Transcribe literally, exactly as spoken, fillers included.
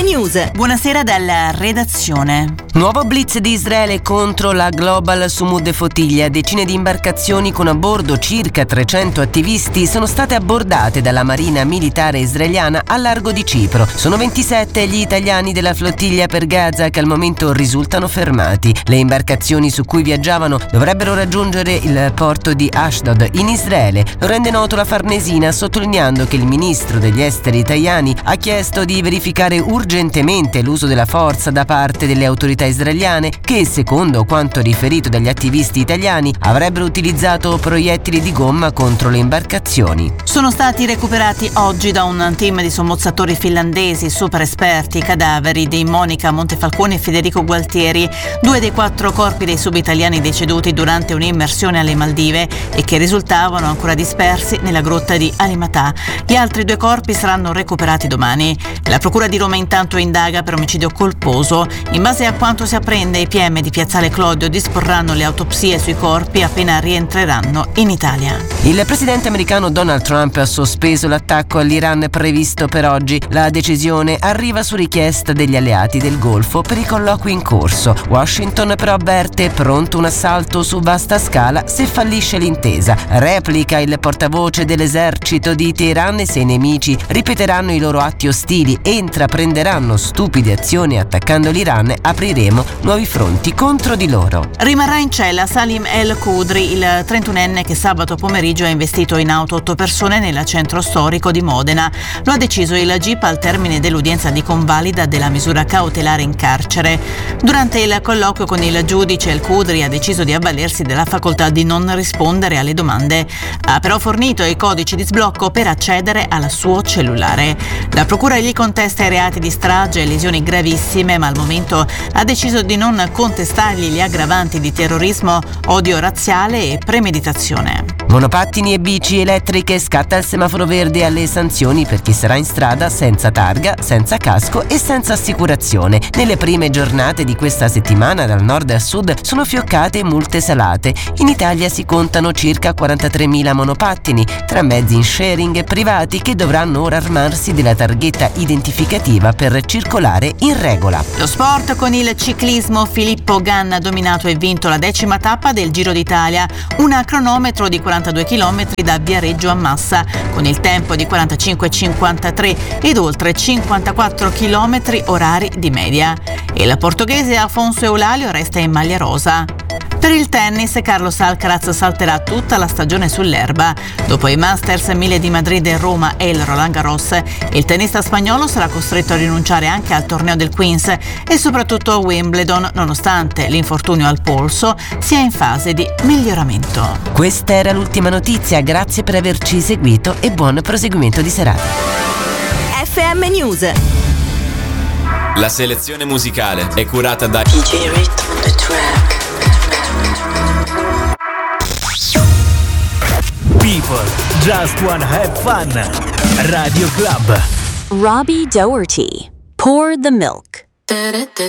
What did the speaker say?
News. Buonasera dalla redazione. Nuovo blitz di Israele contro la Global Sumud Flotilla. Decine di imbarcazioni con a bordo circa trecento attivisti sono state abbordate dalla Marina Militare israeliana al largo di Cipro. Sono ventisette gli italiani della flottiglia per Gaza che al momento risultano fermati. Le imbarcazioni su cui viaggiavano dovrebbero raggiungere il porto di Ashdod in Israele. Lo rende noto la Farnesina, sottolineando che il ministro degli esteri Tajani ha chiesto di verificare urgentemente l'uso della forza da parte delle autorità israeliane che, secondo quanto riferito dagli attivisti italiani, avrebbero utilizzato proiettili di gomma contro le imbarcazioni. Sono stati recuperati oggi da un team di sommozzatori finlandesi super esperti i cadaveri di Monica Montefalcone e Federico Gualtieri, due dei quattro corpi dei sub-italiani deceduti durante un'immersione alle Maldive e che risultavano ancora dispersi nella grotta di Alimatà. Gli altri due corpi saranno recuperati domani. La Procura di Roma intanto indaga per omicidio colposo. In base a quanto si apprende, i P M di Piazzale Clodio disporranno le autopsie sui corpi appena rientreranno in Italia. Il presidente americano Donald Trump ha sospeso l'attacco all'Iran previsto per oggi. La decisione arriva su richiesta degli alleati del Golfo per i colloqui in corso. Washington però avverte pronto un assalto su vasta scala se fallisce l'intesa. Replica il portavoce dell'esercito di Teheran: se i nemici ripeteranno i loro atti ostili e intraprenderanno stupide azioni attaccando l'Iran, apriremo nuovi fronti contro di loro. Rimarrà in cella Salim El Khudri, il trentunenne che sabato pomeriggio ha investito in auto otto persone nel centro storico di Modena. Lo ha deciso il G I P al termine dell'udienza di convalida della misura cautelare in carcere. Durante il colloquio con il giudice, El Khudri ha deciso di avvalersi della facoltà di non rispondere alle domande. Ha però fornito i codici di sblocco per accedere al suo cellulare. La procura gli contesta i reati di strage e lesioni gravissime, ma al momento ha deciso di non contestargli gli aggravanti di terrorismo, odio razziale e premeditazione. Monopattini e bici elettriche, scatta il semaforo verde alle sanzioni per chi sarà in strada senza targa, senza casco e senza assicurazione. Nelle prime giornate di questa settimana dal nord a sud sono fioccate multe salate. In Italia si contano circa quarantatremila monopattini tra mezzi in sharing e privati che dovranno ora armarsi della targhetta identificativa per circolare in regola. Lo sport con il ciclismo. Filippo Ganna ha dominato e vinto la decima tappa del Giro d'Italia, una cronometro di quarantadue chilometri da Viareggio a Massa, con il tempo di quarantacinque virgola cinquantatré ed oltre cinquantaquattro chilometri orari di media. E il portoghese Afonso Eulalio resta in maglia rosa. Per il tennis, Carlos Alcaraz salterà tutta la stagione sull'erba. Dopo i Masters mille di Madrid e Roma e il Roland Garros, il tennista spagnolo sarà costretto a rinunciare anche al torneo del Queens e soprattutto a Wimbledon, nonostante l'infortunio al polso sia in fase di miglioramento. Questa era l'ultima notizia, grazie per averci seguito e buon proseguimento di serata. F M News. La selezione musicale è curata da D J Rhythm on the track. People just wanna have fun. Radio Club. Robbie Doherty. Pour the milk.